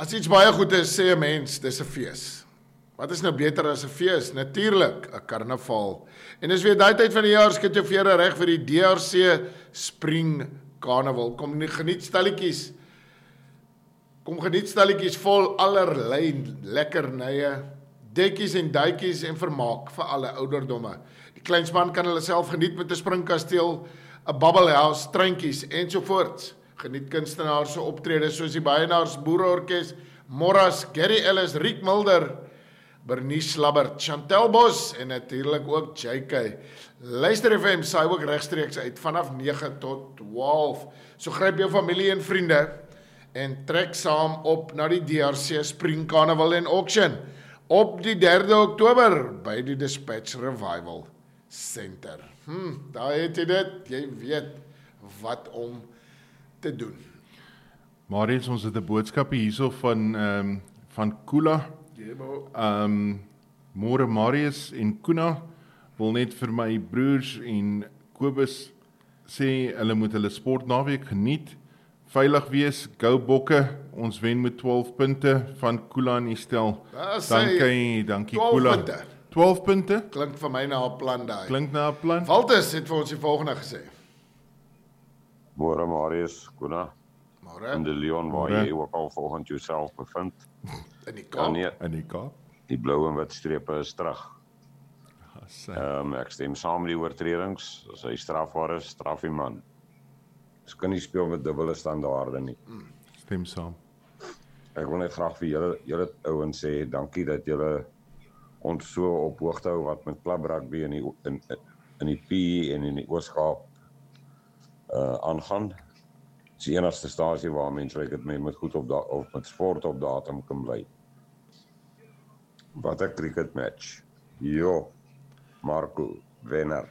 As iets baie goed is, sê 'n mens, dis 'n fees. Wat is nou beter as 'n fees? Natuurlik, 'n karnaval. En dis weer daai tyd van die jaar, skit jou vere reg vir die DRC Spring Carnaval. Kom geniet stalletjies vol allerlei lekkernye, dekkies en duitjies en vermaak vir alle ouderdomme. Die kleinspan kan hulle self geniet met 'n springkasteel, 'n bubble house, treintjies ensovoorts. Geniet kunstenaars se optredes soos die Baienaars Boereorkes, Morras, Gary Ellis, Riek Mulder, Bernice Labbert, Chantel Bos en natuurlik ook JK. Luister FM saai ook regstreeks uit vanaf 9 tot 12. So gryp jou familie en vriende en trek saam op na die DRC Spring Carnival en Auction op die 3de Oktober by die Dispatch Revival Center. Daar het jy dit, jy weet wat om te doen. Marius, ons het 'n boodskap hierso van Kula. Môre Marius en Kuna wil net vir my broers en Kobus sê hulle moet hulle sportnaweek geniet, veilig wees, go bokke, ons wen met 12 punte van Kula en Estel. Dankie Kula. 12 punte? Klink vir my na 'n plan daai. Klink na 'n plan. Waltus het vir ons die volgende gesê. Môre Marius, Kuna. Môre. In die Leon waar jy ook al volgens jouself bevind. In die Kaap. In die Kaap. Die blou en wit strepe is terug. Ek stem saam met die oortredings. As hy strafbaar is, straf die man. Ons kan nie speel met dubbele standaarde nie. Stem saam. Ek wil net graag vir julle ouens sê, dankie dat julle ons so op hoogte hou wat met klub rugby in die PE en in die Oos-Kaap aangaan. Dis die enigste stasie waar mense dit met goed of met sport op datum kan bly. Wat 'n cricket match. Marco Wenner.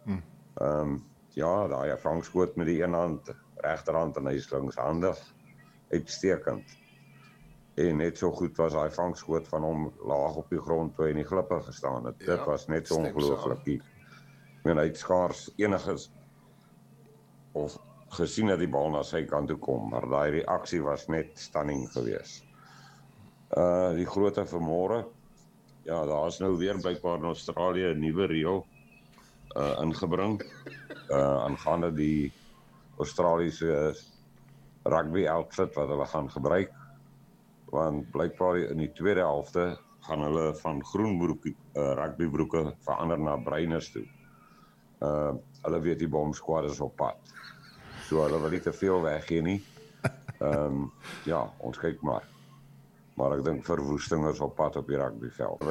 Daai vangskoot met die een hand, regterhand en hy is linkshandig. Uitstekend. En net so goed was daai vangskoot van hom laag op die grond toe hy in die glippe gestaan het. Dit was net so ongelooflik. Ek meen hy het skaars eniges of gesien dat die bal na sy kant toe kom, maar daai reaksie was net stunning geweest. Die grootte van môre, daar is nou weer blykbaar in Australië 'n nuwe reël ingebring aangaande die Australiese rugby outfit wat hulle gaan gebruik, want blykbaar in die tweede helfte gaan hulle van groen rugbybroeke verander na bruines toe. Hulle weet die bomb squad is op pad. So hulle wil nie te veel weggee nie. Ons kyk maar. Maar ek dink verwoesting is op pad op die rugbyveld.